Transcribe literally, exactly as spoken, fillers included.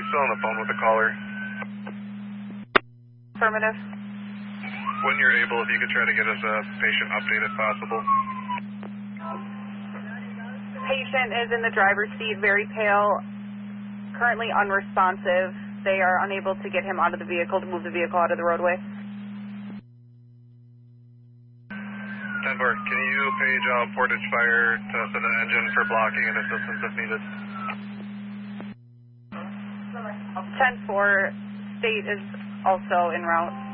still on the phone with the caller? Affirmative. When you're able, if you could try to get us a patient update if possible. Patient is in the driver's seat, very pale, currently unresponsive. They are unable to get him out of the vehicle, to move the vehicle out of the roadway. ten four, can you page uh, Portage Fire to send an engine for blocking and assistance if needed? ten four, state is also en route.